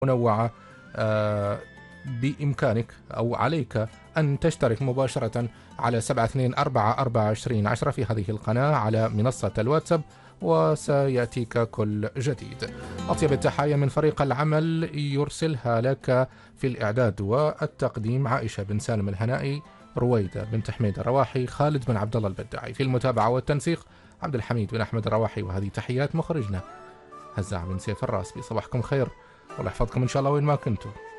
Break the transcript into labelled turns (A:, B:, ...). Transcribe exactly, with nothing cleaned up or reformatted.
A: منوعة. آه، بإمكانك أو عليك أن تشترك مباشرة على سبعة اثنين أربعة أربعة عشرين عشرة في هذه القناة على منصة الواتساب، وسيأتيك كل جديد. أطيب التحايا من فريق العمل يرسلها لك في الإعداد والتقديم: عائشة بن سالم الهنائي، رويدة بنت حميد الرواحي، خالد بن عبد الله البداعي. في المتابعة والتنسيق عبد الحميد بن أحمد الرواحي. وهذه تحيات مخرجنا هزاع بن سيف الراسبي. صباحكم خير والله يحفظكم إن شاء الله وين ما كنتم.